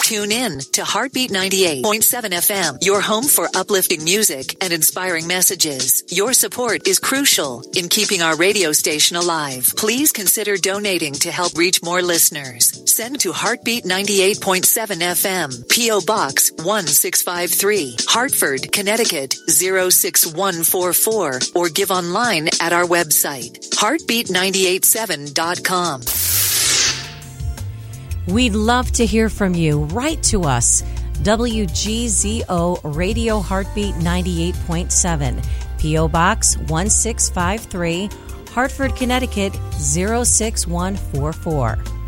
Tune in to Heartbeat 98.7 FM, your home for uplifting music and inspiring messages. Your support is crucial in keeping our radio station alive. Please consider donating to help reach more listeners. Send to Heartbeat 98.7 FM, P.O. Box 1653, Hartford, Connecticut 06144, or give online at our website, heartbeat987.com. We'd love to hear from you. Write to us. WGZO Radio Heartbeat 98.7, P.O. Box 1653, Hartford, Connecticut 06144.